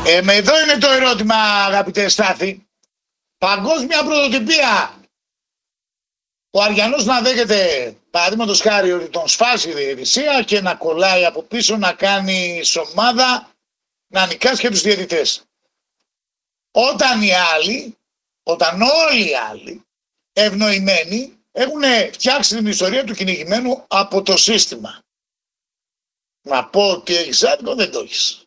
Εδώ είναι το ερώτημα, αγαπητέ Στάθη. Παγκόσμια πρωτοτυπία. Ο Αριανός να δέχεται, παραδείγματος χάρη, ότι τον σφάζει η διαιτησία και να κολλάει από πίσω, να κάνει ομάδα, να νικάσει και τους διαιτητές. Όταν οι άλλοι, όταν όλοι οι άλλοι ευνοημένοι έχουν φτιάξει την ιστορία του κυνηγημένου από το σύστημα. Να πω ότι έχεις άδικο, δεν το έχεις.